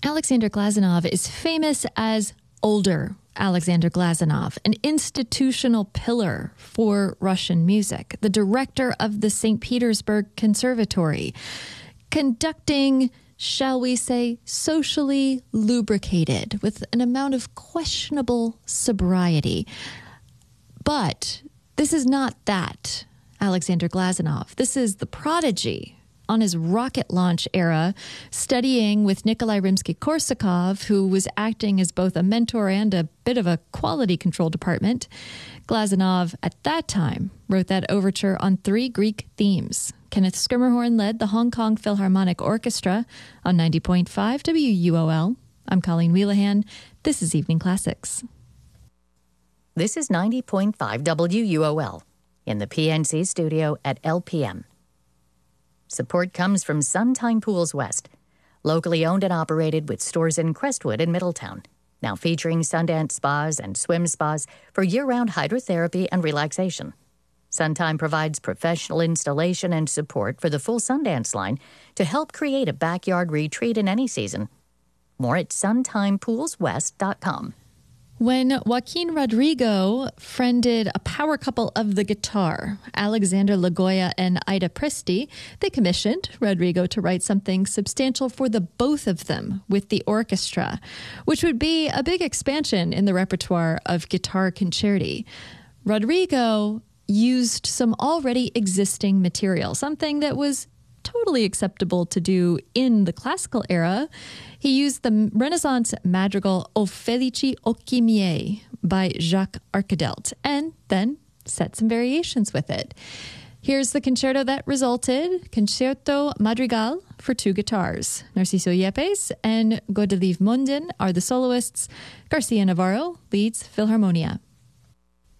Alexander Glazunov is famous as older Alexander Glazunov, an institutional pillar for Russian music, the director of the St. Petersburg Conservatory, conducting, shall we say, socially lubricated with an amount of questionable sobriety. But this is not that Alexander Glazunov. This is the prodigy on his rocket launch era, studying with Nikolai Rimsky-Korsakov, who was acting as both a mentor and a bit of a quality control department. Glazunov, at that time, wrote that overture on 3 Greek themes. Kenneth Schermerhorn led the Hong Kong Philharmonic Orchestra on 90.5 WUOL. I'm Colleen Wheelahan. This is Evening Classics. This is 90.5 WUOL in the PNC studio at LPM. Support comes from Suntime Pools West, locally owned and operated with stores in Crestwood and Middletown, now featuring Sundance spas and swim spas for year-round hydrotherapy and relaxation. Suntime provides professional installation and support for the full Sundance line to help create a backyard retreat in any season. More at suntimepoolswest.com. When Joaquin Rodrigo friended a power couple of the guitar, Alexander Lagoya and Ida Presti, they commissioned Rodrigo to write something substantial for the both of them with the orchestra, which would be a big expansion in the repertoire of guitar concerti. Rodrigo used some already existing material, something that was totally acceptable to do in the classical era. He used the Renaissance madrigal O Felici Occhi Miei by Jacques Arcadelt, and then set some variations with it. Here's the concerto that resulted, Concerto Madrigal for 2 guitars. Narciso Yepes and Godelieve Mondin are the soloists. Garcia Navarro leads Philharmonia.